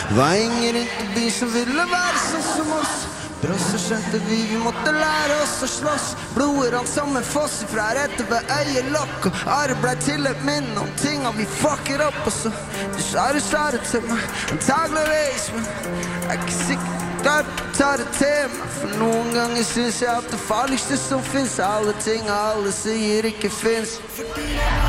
Var ingen rundt i byen som ville være sånn som oss. Bra så skjønte vi måtte lære oss å slåss. Blodet rant som en foss fra rette ved øyelokk. Og arret ble til et minne om tingene vi fucker opp. Og så du sa det til meg, antageligvis. Men jeg er ikke sikker at du tar det til meg. For noen ganger synes jeg at det farligste som finnes, alle ting alle sier ikke finnes.